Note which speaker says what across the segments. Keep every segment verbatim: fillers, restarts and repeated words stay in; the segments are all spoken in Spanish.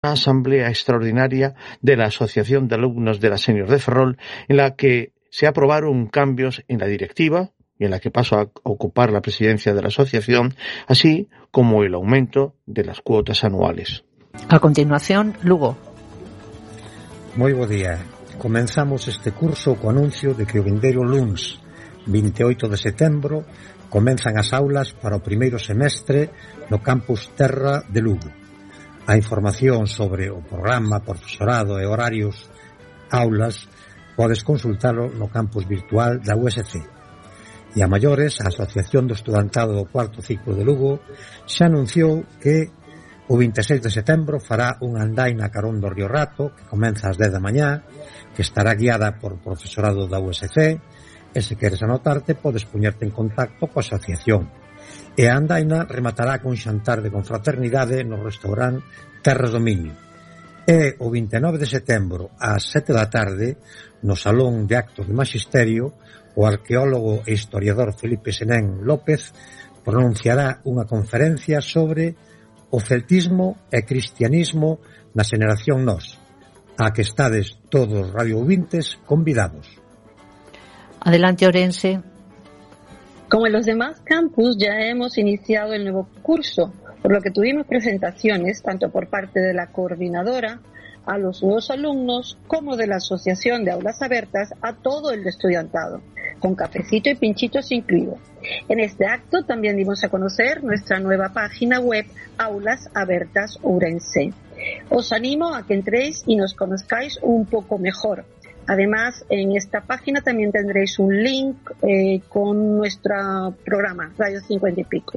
Speaker 1: Una asamblea extraordinaria de la Asociación de Alumnos de la Senior de Ferrol, en la que se aprobaron cambios en la directiva y en la que paso a ocupar la presidencia de la asociación, así como el aumento de las cuotas anuales.
Speaker 2: A continuación, Lugo.
Speaker 3: Moi bo día. Comenzamos este curso co anuncio de que o vindeiro luns vinte e oito de setembro comenzan as aulas para o primeiro semestre no campus Terra de Lugo. A información sobre o programa, profesorado e horarios aulas podes consultalo no campus virtual da U S C. E a maiores, a Asociación do Estudantado do cuarto ciclo de Lugo xa anunciou que o vinte e seis de setembro fará unha andaina carón do Río Rato, que comeza ás dez da mañá, que estará guiada por profesorado da U S C, e se queres anotarte podes poñerte en contacto coa asociación. E a andaina rematará con xantar de confraternidade no restaurante Terras do Miño. E o vinte e nove de setembro ás sete da tarde, no Salón de Actos de Magisterio, o arqueólogo e historiador Felipe Senén López pronunciará unha conferencia sobre o celtismo e cristianismo na xeración nós, a que estades todos os radioouvintes convidados.
Speaker 2: Adelante, Ourense.
Speaker 4: Como en los demás campus, ya hemos iniciado el nuevo curso, por lo que tuvimos presentaciones tanto por parte de la coordinadora a los nuevos alumnos como de la Asociación de Aulas Abiertas a todo el estudiantado, con cafecito y pinchitos incluidos. En este acto también dimos a conocer nuestra nueva página web Aulas Abiertas Ourense. Os animo a que entréis y nos conozcáis un poco mejor. Además, en esta página también tendréis un link eh, con nuestro programa, Radio cincuenta y pico.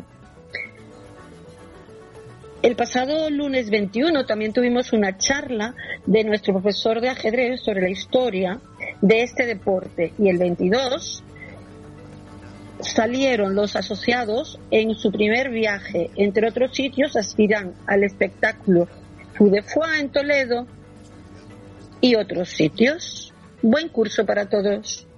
Speaker 4: El pasado lunes veintiuno también tuvimos una charla de nuestro profesor de ajedrez sobre la historia de este deporte. Y el veintidós salieron los asociados en su primer viaje. Entre otros sitios, aspiran al espectáculo Fou de Foix en Toledo y otros sitios. Buen curso para todos.